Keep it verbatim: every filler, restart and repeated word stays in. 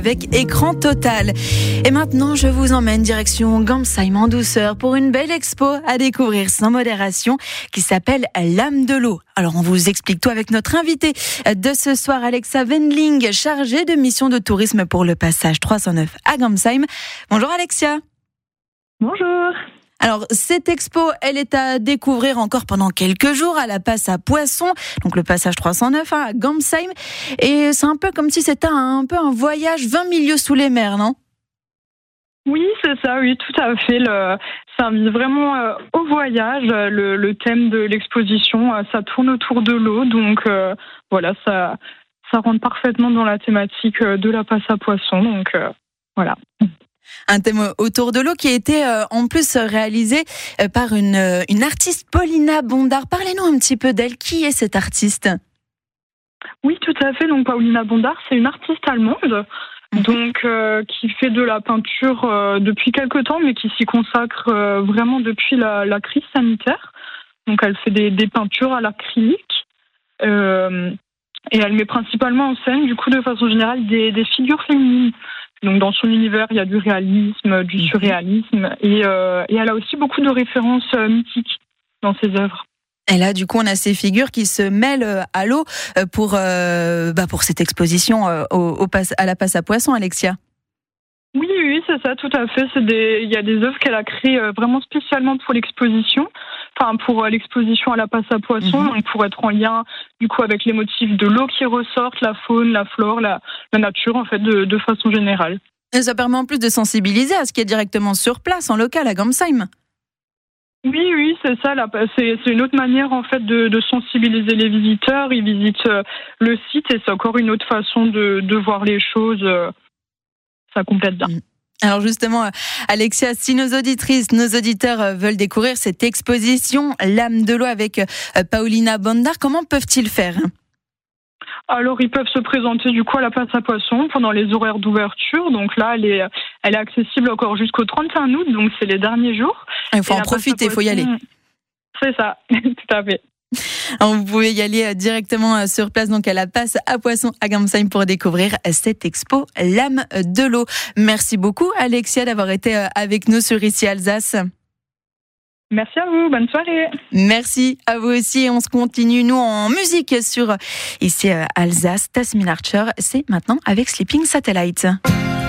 Avec écran total. Et maintenant, je vous emmène direction Gamsheim en douceur pour une belle expo à découvrir sans modération qui s'appelle L'âme de l'eau. Alors, on vous explique tout avec notre invitée de ce soir, Alexa Wendling, chargée de mission de tourisme pour le passage trois cent neuf à Gamsheim. Bonjour Alexia. Bonjour. Alors, cette expo, elle est à découvrir encore pendant quelques jours à la Passe à Poissons, donc le passage trois cent neuf hein, à Gamsheim. Et c'est un peu comme si c'était un, un peu un voyage vingt milieux sous les mers, non ? Oui, c'est ça, oui, tout à fait. Le, ça invite vraiment euh, au voyage. Le, le thème de l'exposition, euh, ça tourne autour de l'eau. Donc, euh, voilà, ça, ça rentre parfaitement dans la thématique de la Passe à Poissons. Donc, euh, voilà. Un thème autour de l'eau qui a été euh, en plus réalisé euh, par une, euh, une artiste, Paulina Bondar. Parlez-nous un petit peu d'elle. Qui est cette artiste ? Oui, tout à fait. Donc, Paulina Bondar, c'est une artiste allemande. Donc, euh, qui fait de la peinture euh, depuis quelque temps, mais qui s'y consacre euh, vraiment depuis la, la crise sanitaire. Donc, elle fait des, des peintures à l'acrylique euh, et elle met principalement en scène, du coup, de façon générale, des, des figures féminines. Donc, dans son univers, il y a du réalisme, du surréalisme, et, euh, et elle a aussi beaucoup de références euh, mythiques dans ses œuvres. Et là, du coup, on a ces figures qui se mêlent à l'eau pour, euh, bah pour cette exposition au, au, à la Passe à Poissons, Alexia. Oui, oui, c'est ça, tout à fait. C'est des, il y a des œuvres qu'elle a créées vraiment spécialement pour l'exposition, enfin pour l'exposition à la Passe à Poissons, mm-hmm. donc pour être en lien du coup avec les motifs de l'eau qui ressortent, la faune, la flore, la, la nature en fait de, de façon générale. Et ça permet en plus de sensibiliser à ce qui est directement sur place, en local à Gamsheim. Oui, oui, c'est ça. Là, c'est, c'est une autre manière en fait de, de sensibiliser les visiteurs. Ils visitent le site et c'est encore une autre façon de, de voir les choses. Ça complète bien. Alors justement, Alexia, si nos auditrices, nos auditeurs veulent découvrir cette exposition L'âme de l'eau avec Paulina Bondar, comment peuvent-ils faire ? Alors, ils peuvent se présenter du coup à la Passe à Poissons pendant les horaires d'ouverture. Donc là, elle est, elle est accessible encore jusqu'au trente et un août, donc c'est les derniers jours. Il faut en profiter, il faut y aller. C'est ça, tout à fait. Alors, vous pouvez y aller directement sur place, donc à la Passe à Poissons à Gamsheim pour découvrir cette expo L'âme de l'eau. Merci beaucoup, Alexia, d'avoir été avec nous sur Ici Alsace. Merci à vous, bonne soirée. Merci à vous aussi. On se continue, nous, en musique sur Ici Alsace. Tasmin Archer, c'est maintenant avec Sleeping Satellite.